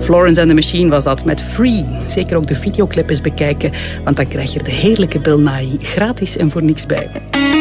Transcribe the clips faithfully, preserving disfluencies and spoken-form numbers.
Florence and the Machine was dat met Free. Zeker ook de videoclip eens bekijken, want dan krijg je de heerlijke Bill Nighy gratis en voor niks bij.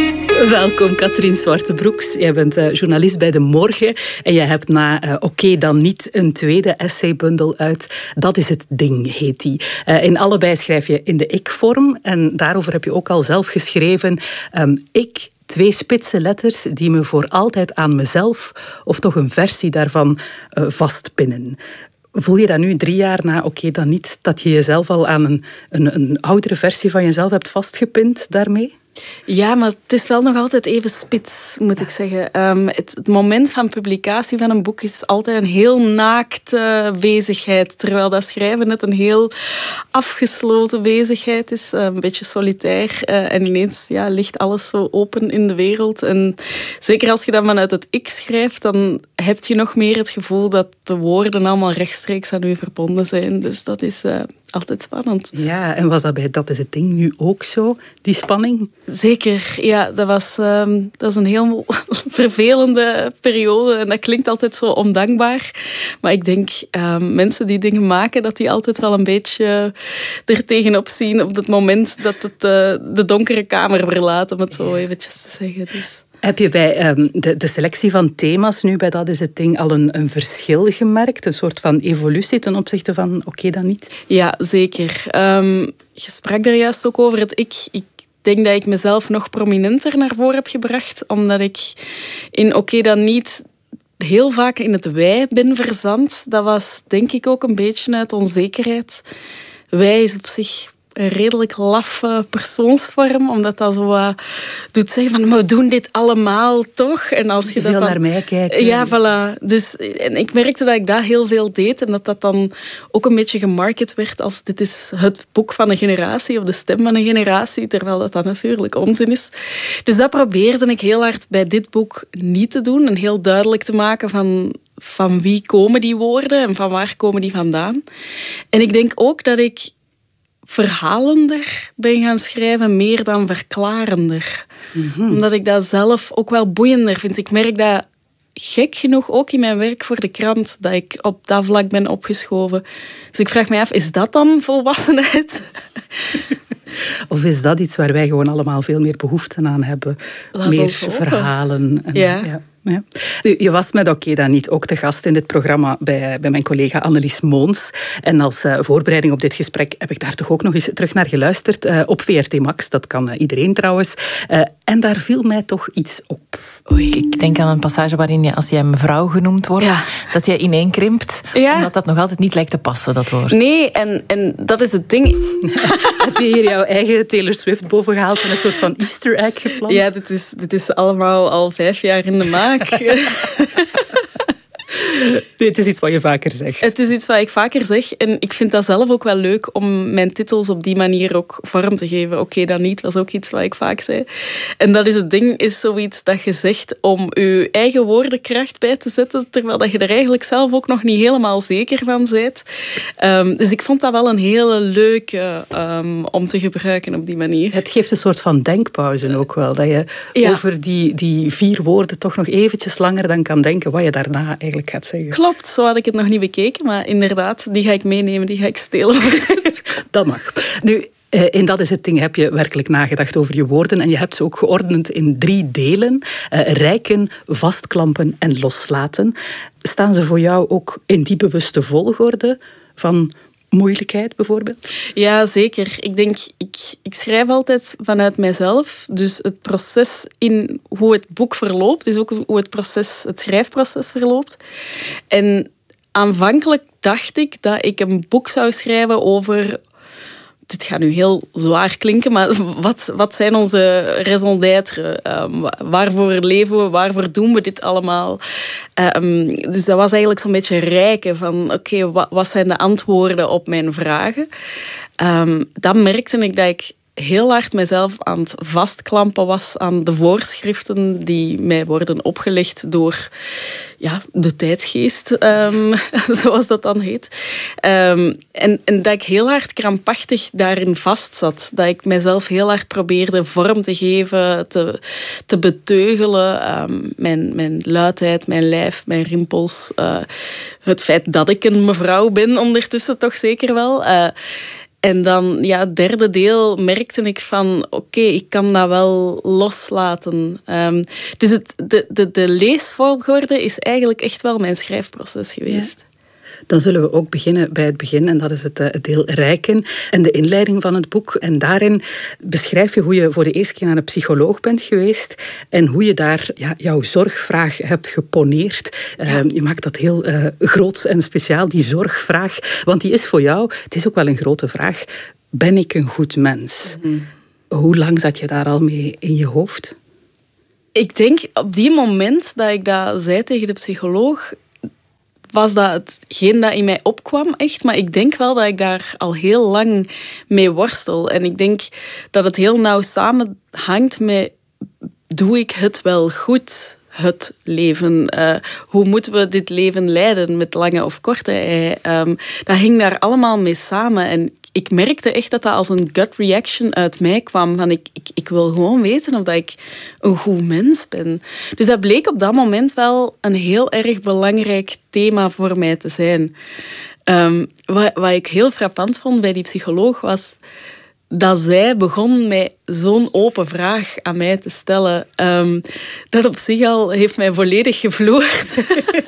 Welkom, Katrien Zwartebroeks. Jij bent uh, journalist bij De Morgen en je hebt na uh, Oké dan niet een tweede essaybundel uit. Dat is het ding, heet die. Uh, in allebei schrijf je in de ik-vorm en daarover heb je ook al zelf geschreven. Um, ik, twee spitse letters die me voor altijd aan mezelf of toch een versie daarvan uh, vastpinnen. Voel je dat nu, drie jaar na Oké dan niet, dat je jezelf al aan een, een, een oudere versie van jezelf hebt vastgepind daarmee? Ja, maar het is wel nog altijd even spits, moet ik zeggen. Um, het, het moment van publicatie van een boek is altijd een heel naakte bezigheid, terwijl dat schrijven net een heel afgesloten bezigheid is, uh, een beetje solitair. Uh, en ineens ja, ligt alles zo open in de wereld. En zeker als je dan vanuit het ik schrijft, dan heb je nog meer het gevoel dat de woorden allemaal rechtstreeks aan u verbonden zijn. Dus dat is uh, altijd spannend. Ja, en was dat bij Dat is het ding nu ook zo, die spanning? Zeker, ja. Dat, was, um, dat is een heel vervelende periode en dat klinkt altijd zo ondankbaar. Maar ik denk, um, mensen die dingen maken, dat die altijd wel een beetje er tegenop zien op het moment dat het uh, de donkere kamer verlaat, om het zo eventjes te zeggen. Dus. Heb je bij um, de, de selectie van thema's nu bij Dat is het ding al een, een verschil gemerkt? Een soort van evolutie ten opzichte van Oké dan niet? Ja, zeker. Um, je sprak daar juist ook over het ik. Ik denk dat ik mezelf nog prominenter naar voren heb gebracht, omdat ik in Oké dan niet heel vaak in het wij ben verzand. Dat was denk ik ook een beetje uit onzekerheid. Wij is op zich een redelijk laffe persoonsvorm, omdat dat zo uh, doet zeggen van, maar we doen dit allemaal toch? En als je dat dan naar mij kijken. Ja, voilà. Dus, en ik merkte dat ik dat heel veel deed en dat dat dan ook een beetje gemarket werd als dit is het boek van een generatie of de stem van een generatie, terwijl dat dan natuurlijk onzin is. Dus dat probeerde ik heel hard bij dit boek niet te doen en heel duidelijk te maken van van wie komen die woorden en van waar komen die vandaan. En ik denk ook dat ik verhalender ben gaan schrijven, meer dan verklarender. Mm-hmm. Omdat ik dat zelf ook wel boeiender vind. Ik merk dat gek genoeg ook in mijn werk voor de krant, dat ik op dat vlak ben opgeschoven. Dus ik vraag me af, is dat dan volwassenheid? Of is dat iets waar wij gewoon allemaal veel meer behoefte aan hebben? Laat meer verhalen. En, ja. ja. Ja. Nu, je was met Oké dan niet ook te gast in dit programma bij, bij mijn collega Annelies Moons. En als uh, voorbereiding op dit gesprek heb ik daar toch ook nog eens terug naar geluisterd. Uh, op V R T Max, dat kan uh, iedereen trouwens. Uh, en daar viel mij toch iets op. Oei. Ik denk aan een passage waarin je, als jij mevrouw genoemd wordt, ja. dat jij ineenkrimpt. Ja. Omdat dat nog altijd niet lijkt te passen, dat woord. Nee, en, en dat is het ding. Heb je hier jouw eigen Taylor Swift boven gehaald en een soort van Easter egg geplant? Ja, dit is, dit is allemaal al vijf jaar in de maak. Nee, het is iets wat je vaker zegt. Het is iets wat ik vaker zeg. En ik vind dat zelf ook wel leuk om mijn titels op die manier ook vorm te geven. Oké dan niet, was ook iets wat ik vaak zei. En dat is het ding, is zoiets dat je zegt om je eigen woordenkracht bij te zetten, terwijl dat je er eigenlijk zelf ook nog niet helemaal zeker van bent. Um, dus ik vond dat wel een hele leuke um, om te gebruiken op die manier. Het geeft een soort van denkpauze ook wel. Dat je ja. over die, die vier woorden toch nog eventjes langer dan kan denken wat je daarna eigenlijk gaat zeggen. Klopt, zo had ik het nog niet bekeken, maar inderdaad, die ga ik meenemen, die ga ik stelen. Dat mag. Nu, in Dat is het ding heb je werkelijk nagedacht over je woorden en je hebt ze ook geordend in drie delen. Uh, rijken, vastklampen en loslaten. Staan ze voor jou ook in die bewuste volgorde van moeilijkheid bijvoorbeeld? Ja, zeker. Ik denk, ik, ik schrijf altijd vanuit mijzelf. Dus het proces in hoe het boek verloopt, is ook hoe het, proces, het schrijfproces verloopt. En aanvankelijk dacht ik dat ik een boek zou schrijven over... Dit gaat nu heel zwaar klinken, maar wat, wat zijn onze raison d'être? Um, waarvoor leven we? Waarvoor doen we dit allemaal? Um, dus dat was eigenlijk zo'n beetje rijken van... Oké, okay, wat, wat zijn de antwoorden op mijn vragen? Um, dan merkte ik dat ik heel hard mezelf aan het vastklampen was aan de voorschriften die mij worden opgelegd door ja, de tijdsgeest, um, zoals dat dan heet. Um, en, en dat ik heel hard krampachtig daarin vastzat. Dat ik mezelf heel hard probeerde vorm te geven, te, te beteugelen. Um, mijn, mijn luidheid, mijn lijf, mijn rimpels. Uh, het feit dat ik een mevrouw ben ondertussen toch zeker wel. Uh, En dan, ja, het derde deel merkte ik van, oké, okay, ik kan dat wel loslaten. Um, dus het, de, de, de leesvolgorde is eigenlijk echt wel mijn schrijfproces geweest. Ja. Dan zullen we ook beginnen bij het begin, en dat is het, het deel Rijken en de inleiding van het boek. En daarin beschrijf je hoe je voor de eerste keer naar een psycholoog bent geweest en hoe je daar ja, jouw zorgvraag hebt geponeerd. Ja. Uh, je maakt dat heel uh, groot en speciaal, die zorgvraag, want die is voor jou, het is ook wel een grote vraag, ben ik een goed mens? Mm. Hoe lang zat je daar al mee in je hoofd? Ik denk op die moment dat ik dat zei tegen de psycholoog, was dat hetgeen dat in mij opkwam, echt. Maar ik denk wel dat ik daar al heel lang mee worstel. En ik denk dat het heel nauw samenhangt met, doe ik het wel goed, het leven? Uh, hoe moeten we dit leven leiden, met lange of korte ei? Um, dat hing daar allemaal mee samen. En ik merkte echt dat dat als een gut reaction uit mij kwam. Van ik, ik, ik wil gewoon weten of dat ik een goed mens ben. Dus dat bleek op dat moment wel een heel erg belangrijk thema voor mij te zijn. Um, wat, wat ik heel frappant vond bij die psycholoog was dat zij begon met zo'n open vraag aan mij te stellen. Um, dat op zich al heeft mij volledig gevloerd.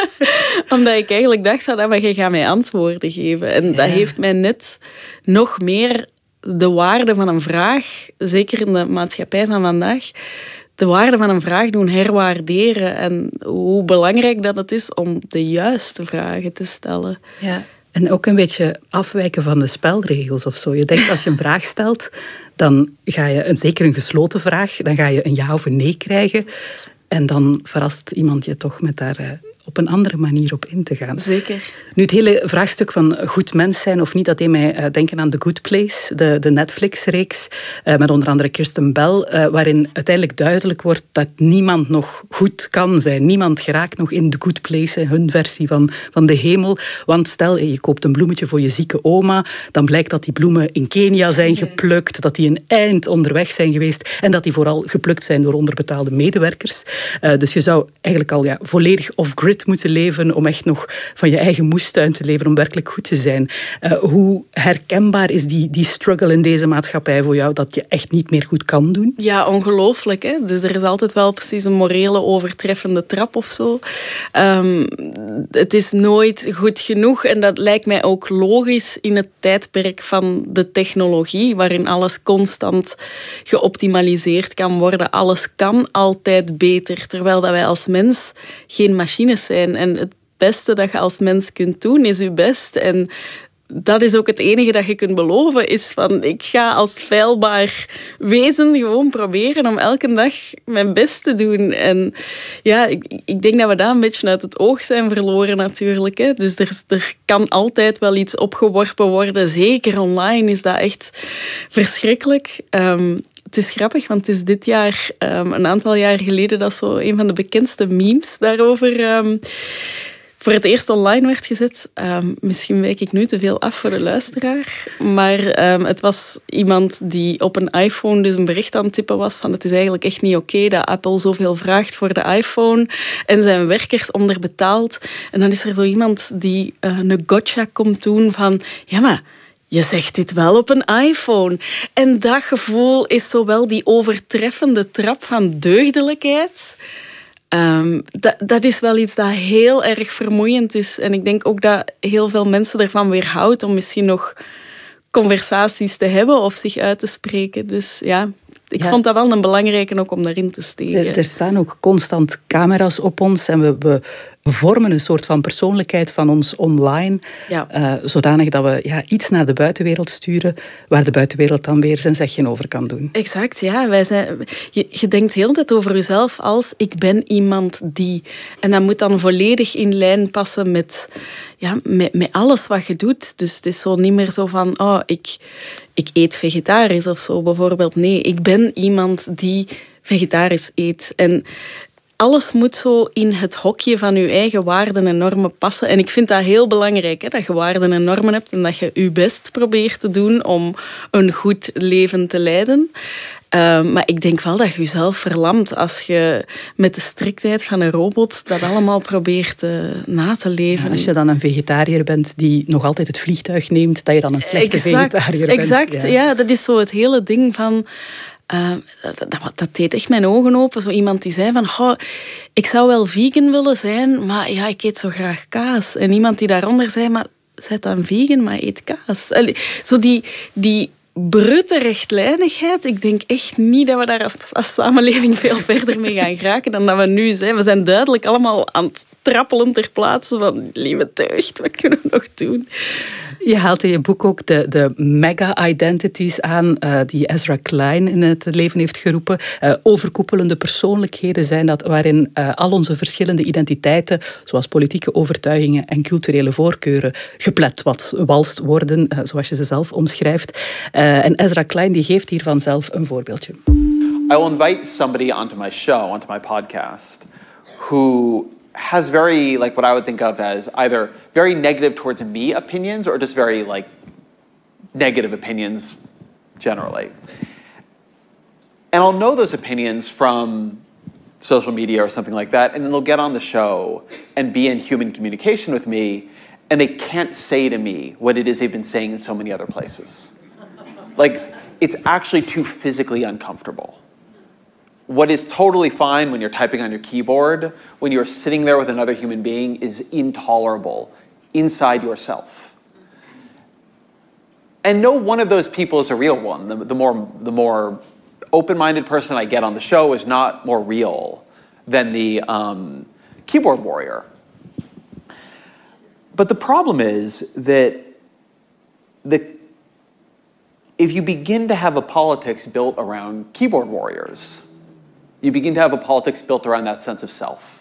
Omdat ik eigenlijk dacht van, ah, maar je gaat mij antwoorden geven. En ja. Dat heeft mij net nog meer de waarde van een vraag, zeker in de maatschappij van vandaag, de waarde van een vraag doen herwaarderen. En hoe belangrijk dat het is om de juiste vragen te stellen. Ja. En ook een beetje afwijken van de spelregels of zo. Je denkt, als je een vraag stelt, dan ga je, een, zeker een gesloten vraag, dan ga je een ja of een nee krijgen. En dan verrast iemand je toch met daar uh, op een andere manier op in te gaan. Zeker. Nu, het hele vraagstuk van goed mens zijn of niet, dat deed mij uh, denken aan The Good Place, de, de Netflix-reeks, uh, met onder andere Kirsten Bell, uh, waarin uiteindelijk duidelijk wordt dat niemand nog goed kan zijn. Niemand geraakt nog in The Good Place, hun versie van, van de hemel. Want stel, je koopt een bloemetje voor je zieke oma, dan blijkt dat die bloemen in Kenia zijn geplukt, dat die een eind onderweg zijn geweest en dat die vooral geplukt zijn door onderbetaalde medewerkers. Uh, dus je zou eigenlijk al ja, volledig off-grid moeten leven om echt nog van je eigen moestuin te leven, om werkelijk goed te zijn. Uh, hoe herkenbaar is die, die struggle in deze maatschappij voor jou, dat je echt niet meer goed kan doen? Ja, ongelooflijk. Hè? Dus er is altijd wel precies een morele overtreffende trap of zo. Um, het is nooit goed genoeg en dat lijkt mij ook logisch in het tijdperk van de technologie, waarin alles constant geoptimaliseerd kan worden. Alles kan altijd beter, terwijl dat wij als mens geen machines zijn. En het beste dat je als mens kunt doen, is je best. En dat is ook het enige dat je kunt beloven, is van, ik ga als feilbaar wezen gewoon proberen om elke dag mijn best te doen. En ja, ik, ik denk dat we dat een beetje uit het oog zijn verloren natuurlijk. Hè. Dus er, er kan altijd wel iets opgeworpen worden. Zeker online is dat echt verschrikkelijk. Um, Het is grappig, want het is dit jaar, um, een aantal jaar geleden, dat zo een van de bekendste memes daarover um, voor het eerst online werd gezet. Um, misschien wijk ik nu te veel af voor de luisteraar. Maar um, het was iemand die op een iPhone dus een bericht aan het typen was van het is eigenlijk echt niet oké okay dat Apple zoveel vraagt voor de iPhone en zijn werkers onderbetaalt. En dan is er zo iemand die uh, een gotcha komt doen van ja, maar je zegt dit wel op een iPhone. En dat gevoel is zowel die overtreffende trap van deugdelijkheid. Um, dat, dat is wel iets dat heel erg vermoeiend is. En ik denk ook dat heel veel mensen ervan weerhoudt om misschien nog conversaties te hebben of zich uit te spreken. Dus ja, ik ja. vond dat wel een belangrijke ook om daarin te steken. Er, er staan ook constant camera's op ons en we, we vormen een soort van persoonlijkheid van ons online, ja. uh, zodanig dat we ja, iets naar de buitenwereld sturen, waar de buitenwereld dan weer zijn zegje over kan doen. Exact, ja. Wij zijn, je, je denkt heel de tijd over jezelf als ik ben iemand die. En dat moet dan volledig in lijn passen met, ja, met, met alles wat je doet. Dus het is zo niet meer zo van, oh, ik, ik eet vegetarisch of zo bijvoorbeeld. Nee, ik ben iemand die vegetarisch eet. En alles moet zo in het hokje van je eigen waarden en normen passen. En ik vind dat heel belangrijk, hè, dat je waarden en normen hebt en dat je je best probeert te doen om een goed leven te leiden. Uh, maar ik denk wel dat je jezelf verlamt als je met de striktheid van een robot dat allemaal probeert uh, na te leven. Ja, als je dan een vegetariër bent die nog altijd het vliegtuig neemt, dat je dan een slechte exact, vegetariër bent. Exact, ja. ja. Dat is zo het hele ding van... Uh, dat, dat, dat deed echt mijn ogen open. Zo iemand die zei van... Oh, ik zou wel vegan willen zijn, maar ja, ik eet zo graag kaas. En iemand die daaronder zei... Maar zijt dan vegan, maar eet kaas. Allee, zo die... die brute rechtlijnigheid. Ik denk echt niet dat we daar als, als samenleving veel verder mee gaan geraken dan dat we nu zijn. We zijn duidelijk allemaal aan het trappelen ter plaatse van lieve deugd, wat kunnen we nog doen? Je haalt in je boek ook de, de mega-identities aan uh, die Ezra Klein in het leven heeft geroepen. Uh, overkoepelende persoonlijkheden zijn dat, waarin uh, al onze verschillende identiteiten, zoals politieke overtuigingen en culturele voorkeuren, geplet wat walst worden, uh, zoals je ze zelf omschrijft. Uh, en Ezra Klein die geeft hiervan zelf een voorbeeldje. I will invite somebody onto my show, onto my podcast, who has very, like, what I would think of as either very negative towards me opinions or just very, like, negative opinions generally. And I'll know those opinions from social media or something like that, and then they'll get on the show and be in human communication with me, and they can't say to me what it is they've been saying in so many other places. Like, it's actually too physically uncomfortable. What is totally fine when you're typing on your keyboard, when you're sitting there with another human being, is intolerable inside yourself. And no one of those people is a real one. The, the more, the more open-minded person I get on the show is not more real than the um, keyboard warrior. But the problem is that the, if you begin to have a politics built around keyboard warriors, you begin to have a politics built around that sense of self.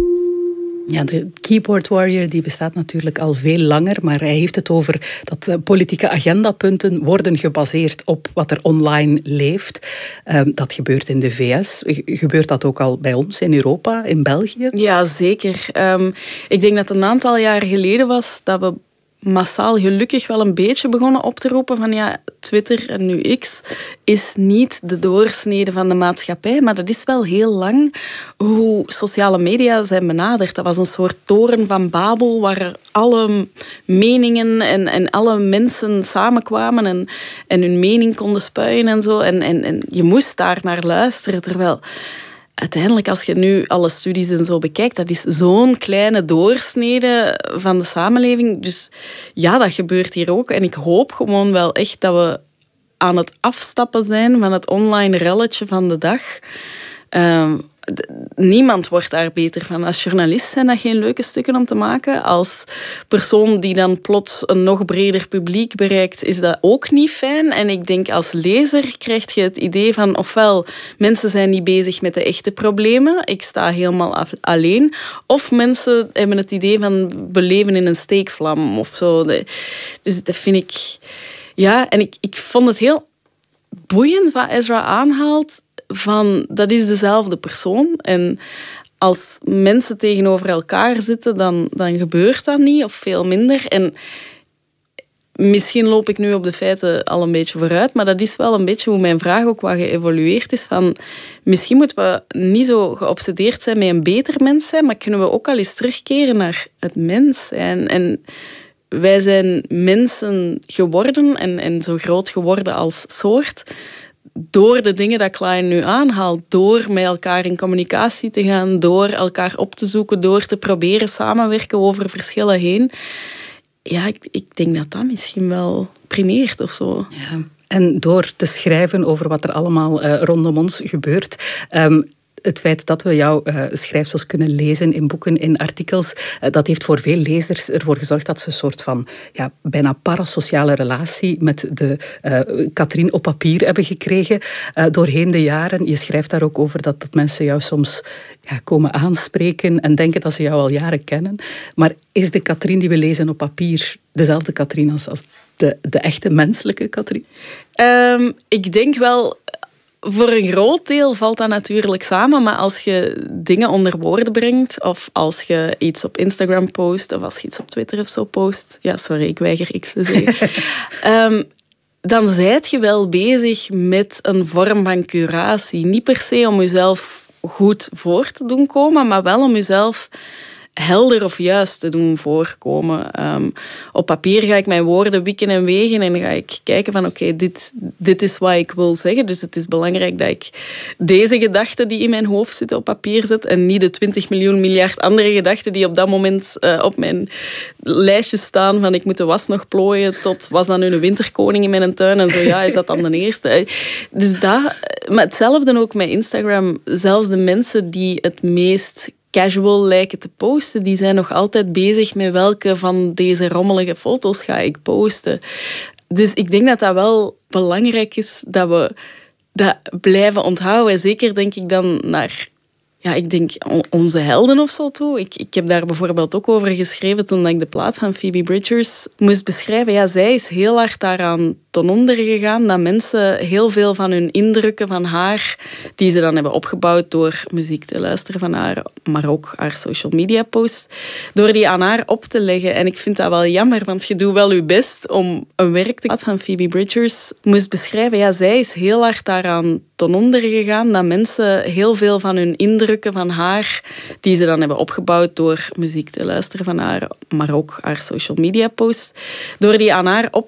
Ja, de keyboard warrior die bestaat natuurlijk al veel langer, maar hij heeft het over dat uh, politieke agendapunten worden gebaseerd op wat er online leeft. Uh, dat gebeurt in de V S. Gebeurt dat ook al bij ons in Europa, in België? Ja, zeker. Um, ik denk dat het een aantal jaren geleden was dat we massaal gelukkig wel een beetje begonnen op te roepen van ja, Twitter en nu X is niet de doorsnede van de maatschappij, maar dat is wel heel lang hoe sociale media zijn benaderd. Dat was een soort toren van Babel waar alle meningen en, en alle mensen samenkwamen en, en hun mening konden spuien en zo. En, en, en je moest daar naar luisteren, terwijl uiteindelijk, als je nu alle studies en zo bekijkt, dat is zo'n kleine doorsnede van de samenleving. Dus ja, dat gebeurt hier ook. En ik hoop gewoon wel echt dat we aan het afstappen zijn van het online relletje van de dag. Um, Niemand wordt daar beter van. Als journalist zijn dat geen leuke stukken om te maken. Als persoon die dan plots een nog breder publiek bereikt, is dat ook niet fijn. En ik denk als lezer krijg je het idee van ofwel mensen zijn niet bezig met de echte problemen, ik sta helemaal af, alleen. Of mensen hebben het idee van we leven in een steekvlam of zo. Dus dat vind ik... Ja, en ik, ik vond het heel boeiend wat Ezra aanhaalt. Van, dat is dezelfde persoon. En als mensen tegenover elkaar zitten, dan, dan gebeurt dat niet, of veel minder. En misschien loop ik nu op de feiten al een beetje vooruit, maar dat is wel een beetje hoe mijn vraag ook wat geëvolueerd is. Van, misschien moeten we niet zo geobsedeerd zijn met een beter mens zijn, maar kunnen we ook al eens terugkeren naar het mens zijn. En wij zijn mensen geworden en, en zo groot geworden als soort door de dingen dat Klein nu aanhaalt, door met elkaar in communicatie te gaan, door elkaar op te zoeken, door te proberen samenwerken over verschillen heen. Ja, ik, ik denk dat dat misschien wel primeert of zo. Ja. En door te schrijven over wat er allemaal uh, rondom ons gebeurt. Um, Het feit dat we jouw uh, schrijfsels kunnen lezen in boeken, in artikels, uh, dat heeft voor veel lezers ervoor gezorgd dat ze een soort van ja, bijna parasociale relatie met de uh, Katrien op papier hebben gekregen uh, doorheen de jaren. Je schrijft daar ook over dat, dat mensen jou soms ja, komen aanspreken en denken dat ze jou al jaren kennen. Maar is de Katrien die we lezen op papier dezelfde Katrien als, als de, de echte menselijke Katrien? Um, ik denk wel... Voor een groot deel valt dat natuurlijk samen, maar als je dingen onder woorden brengt, of als je iets op Instagram post, of als je iets op Twitter of zo post, ja, sorry, ik weiger X te zeggen, um, dan zijt je wel bezig met een vorm van curatie. Niet per se om jezelf goed voor te doen komen, maar wel om jezelf helder of juist te doen voorkomen. Um, op papier ga ik mijn woorden wikken en wegen en ga ik kijken van oké, okay, dit, dit is wat ik wil zeggen. Dus het is belangrijk dat ik deze gedachten die in mijn hoofd zitten op papier zet en niet de twintig miljoen miljard andere gedachten die op dat moment uh, op mijn lijstje staan van ik moet de was nog plooien tot was dan nu een winterkoning in mijn tuin en zo, ja, is dat dan de eerste? Dus dat, maar hetzelfde ook met Instagram. Zelfs de mensen die het meest casual lijken te posten, die zijn nog altijd bezig met welke van deze rommelige foto's ga ik posten. Dus ik denk dat dat wel belangrijk is dat we dat blijven onthouden. Zeker denk ik dan naar ja, ik denk onze helden of zo toe. Ik, ik heb daar bijvoorbeeld ook over geschreven toen ik de plaats van Phoebe Bridgers moest beschrijven. Ja, zij is heel hard daaraan ten onder gegaan dat mensen heel veel van hun indrukken van haar, die ze dan hebben opgebouwd door muziek te luisteren van haar, maar ook haar social media posts, door die aan haar op te leggen. En ik vind dat wel jammer, want je doet wel je best om een werk te van Phoebe Bridgers moest beschrijven. Ja, zij is heel hard daaraan ten onder gegaan dat mensen heel veel van hun indrukken van haar, die ze dan hebben opgebouwd door muziek te luisteren van haar, maar ook haar social media posts, door die aan haar op